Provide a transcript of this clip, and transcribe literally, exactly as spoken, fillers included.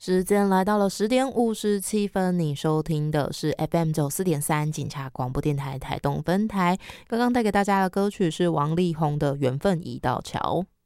时间来到了十点五十七分，你收听的是 F M 九十四点三 警察广播电台台东分台。刚刚带给大家的歌曲是王力宏的《缘分已到桥》。